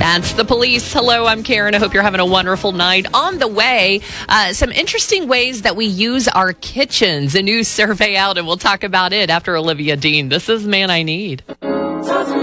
That's the police. Hello, I'm Karen. I hope you're having a wonderful night. On the way, some interesting ways that we use our kitchens. A new survey out, and we'll talk about it after Olivia Dean. This is Man I Need.